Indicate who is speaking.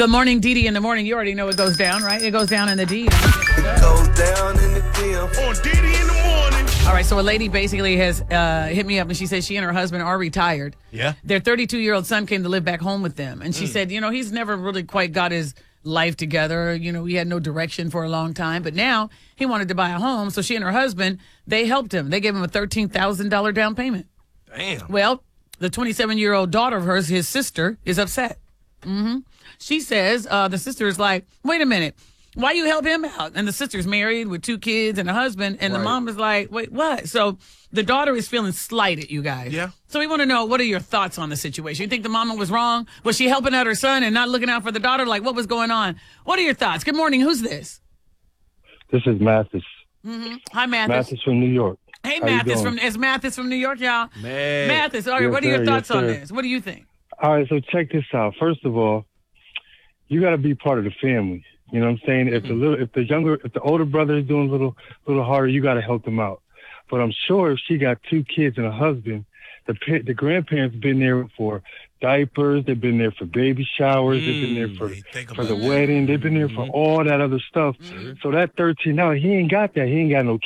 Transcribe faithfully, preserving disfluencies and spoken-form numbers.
Speaker 1: Good morning, Dee Dee in the morning. You already know it goes down, right? It goes down in the D.
Speaker 2: It goes down in the D M. On Dee Dee in the morning.
Speaker 1: All right, so a lady basically has uh, hit me up, and she says she and her husband are retired.
Speaker 3: Yeah.
Speaker 1: Their thirty-two-year-old son came to live back home with them, and she mm. said, you know, he's never really quite got his life together. You know, he had no direction for a long time, but now he wanted to buy a home, so she and her husband, they helped him. They gave him a thirteen thousand dollars down payment.
Speaker 3: Damn.
Speaker 1: Well, the twenty-seven-year-old daughter of hers, his sister, is upset. Mm-hmm. She says, uh, the sister is like, wait a minute. Why you help him out? And the sister's married with two kids and a husband. And right. the mom is like, wait, what? So the daughter is feeling slighted, you guys.
Speaker 3: Yeah.
Speaker 1: So we want to know, what are your thoughts on the situation? You think the mama was wrong? Was she helping out her son and not looking out for the daughter? Like, what was going on? What are your thoughts? Good morning. Who's this?
Speaker 4: This is Mathis.
Speaker 1: Mm-hmm. Hi, Mathis.
Speaker 4: Mathis from New York.
Speaker 1: Hey,
Speaker 4: How
Speaker 1: Mathis from, it's Mathis from New York, y'all.
Speaker 3: Man.
Speaker 1: Mathis, all right,
Speaker 4: yes,
Speaker 1: what are your
Speaker 4: sir,
Speaker 1: thoughts
Speaker 4: yes,
Speaker 1: on
Speaker 4: sir.
Speaker 1: this? What do you think?
Speaker 4: All right, so check this out. First of all, you got to be part of the family. You know what I'm saying? If the little, if the younger, if the older brother is doing a little, little harder, you got to help them out. But I'm sure if she got two kids and a husband, the pa- the grandparents been there for diapers. They've been there for baby showers. Mm, they've been there for for the
Speaker 3: that.
Speaker 4: wedding. They've been there for all that other stuff. Mm-hmm. So that thirteen, now he ain't got that. He ain't got no